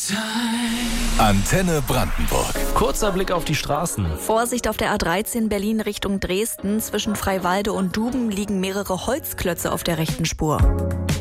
Antenne Brandenburg. Kurzer Blick auf die Straßen. Vorsicht auf der A13 Berlin Richtung Dresden. Zwischen Freiwalde und Duben liegen mehrere Holzklötze auf der rechten Spur.